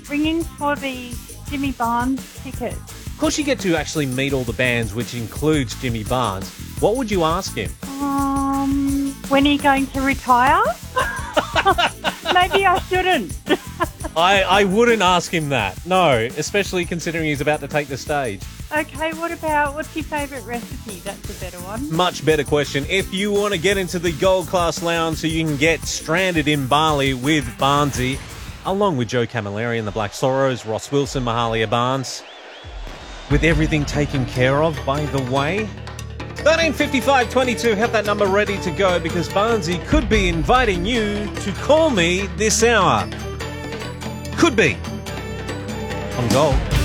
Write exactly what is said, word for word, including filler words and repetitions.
ringing for the Jimmy Barnes ticket. Of course, you get to actually meet all the bands, which includes Jimmy Barnes. What would you ask him? Um, when are you going to retire? Maybe I shouldn't. I, I wouldn't ask him that, no, especially considering he's about to take the stage. Okay, what about, what's your favourite recipe? That's a better one. Much better question. If you want to get into the Gold Class Lounge so you can get stranded in Bali with Barnesy, along with Joe Camilleri and the Black Sorrows, Ross Wilson, Mahalia Barnes, with everything taken care of, by the way. thirteen fifty-five twenty-two, have that number ready to go because Barnesy could be inviting you to call me this hour. Could be. On Gold.